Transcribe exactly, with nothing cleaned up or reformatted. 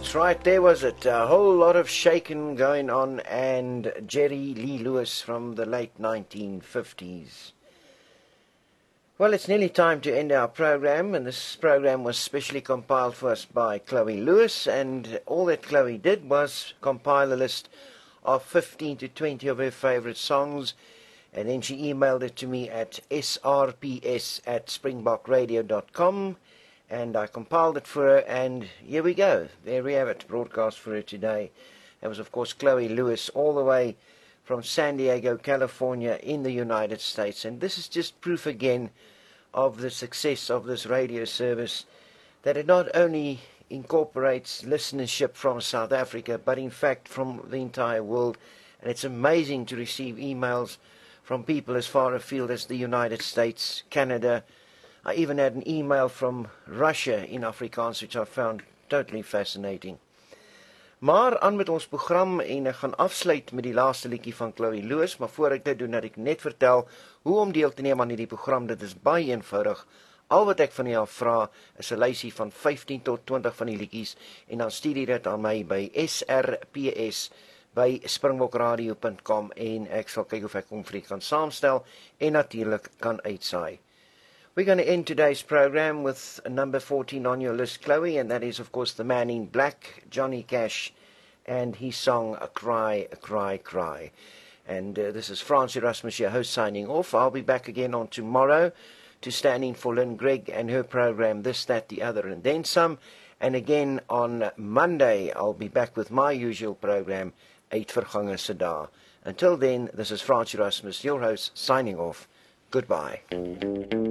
That's right, there was it. A whole lot of shaking going on, and Jerry Lee Lewis from the late nineteen fifties. Well, it's nearly time to end our program, and this program was specially compiled for us by Chloe Lewis, and all that Chloe did was compile a list of fifteen to twenty of her favorite songs, and then she emailed it to me at s r p s at springbok radio dot com. And I compiled it for her, and here we go. There we have it, broadcast for her today. That was, of course, Chloe Lewis, all the way from San Diego, California, in the United States. And this is just proof again of the success of this radio service, that it not only incorporates listenership from South Africa, but in fact from the entire world. And it's amazing to receive emails from people as far afield as the United States, Canada. I even had an email from Russia in Afrikaans, which I found totally fascinating. Maar aan met ons program, en ek gaan afsluit met die laaste liedjie van Chloe Lewis, maar voor ek dit doen, dat ek net vertel hoe om deel te neem aan hierdie program. Dit is baie eenvoudig. Al wat ek van jou vra is 'n lysie van vyftien tot twintig van die liedjies, en dan stuur jy dit aan my by s r p s by springbok radio dot com, en ek sal kyk of ek hom vir u kan saamstel en natuurlik kan uitsaai. We're going to end today's program with number fourteen on your list, Chloe, and that is, of course, the Man in Black, Johnny Cash, and his song, A Cry, A Cry, Cry. And uh, this is Frans Erasmus, your host, signing off. I'll be back again on tomorrow to stand in for Lynn Gregg and her program, This, That, The Other, and Then Some. And again on Monday, I'll be back with my usual program, Eight Vergangen se Dae. Until then, this is Frans Erasmus, your host, signing off. Goodbye.